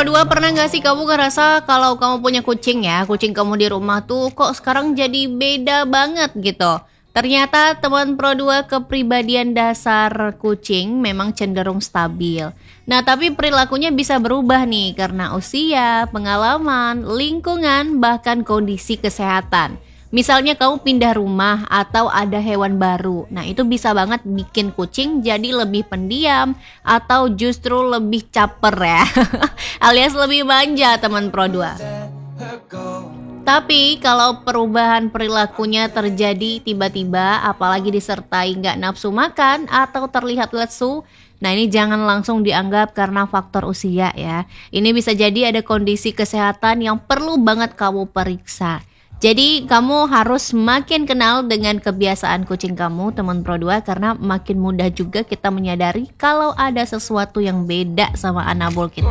Pro 2, pernah nggak sih kamu ngerasa kalau kamu punya kucing ya, kucing kamu di rumah tuh kok sekarang jadi beda banget gitu? Ternyata teman Pro 2, kepribadian dasar kucing memang cenderung stabil. Nah, tapi perilakunya bisa berubah nih karena usia, pengalaman, lingkungan, bahkan kondisi kesehatan. Misalnya kamu pindah rumah atau ada hewan baru. Nah, itu bisa banget bikin kucing jadi lebih pendiam atau justru lebih caper ya. Alias lebih manja teman Pro 2. Tapi kalau perubahan perilakunya terjadi tiba-tiba, apalagi disertai nggak nafsu makan atau terlihat lesu, nah ini jangan langsung dianggap karena faktor usia ya. Ini bisa jadi ada kondisi kesehatan yang perlu banget kamu periksa. Jadi kamu harus makin kenal dengan kebiasaan kucing kamu teman Pro 2, karena makin mudah juga kita menyadari kalau ada sesuatu yang beda sama anabul kita.